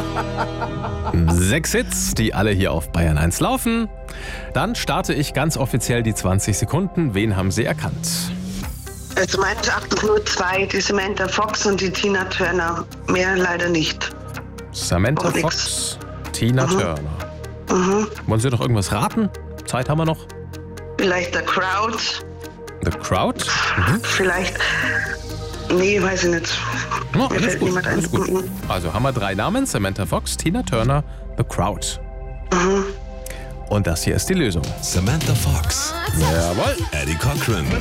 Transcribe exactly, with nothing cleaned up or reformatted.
Sechs Hits, die alle hier auf Bayern eins laufen. Dann starte ich ganz offiziell die zwanzig Sekunden. Wen haben Sie erkannt? Also meines Erachtens nur zwei, die Samantha Fox und die Tina Turner. Mehr leider nicht. Samantha Oh, Fox, Tina Mhm. Turner. Mhm. Wollen Sie noch irgendwas raten? Zeit haben wir noch. Vielleicht der Crowd. The Crowd? Mhm. Vielleicht. Nee, weiß ich nicht. Ja, Mir alles fällt gut, niemand ein. alles gut. Mhm. Also haben wir drei Namen. Samantha Fox, Tina Turner, The Crowd. Mhm. Und das hier ist die Lösung. Samantha Fox, Jawohl. Eddie Cochran,